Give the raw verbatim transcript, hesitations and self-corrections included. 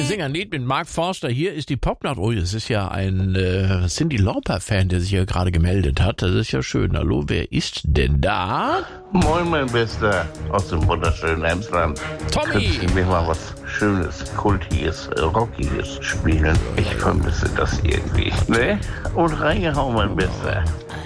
singen ein Lied mit Mark Forster. Hier ist die Popnacht. Oh, das ist ja ein äh, Cyndi Lauper-Fan, der sich hier gerade gemeldet hat. Das ist ja schön. Hallo, wer ist denn da? Moin, mein Bester aus dem wunderschönen Emsland. Tommy! Könntest du mir mal was Schönes, Kultiges, Rockiges spielen? Ich vermisse das irgendwie. Ne? Und reingehauen, mein Bester.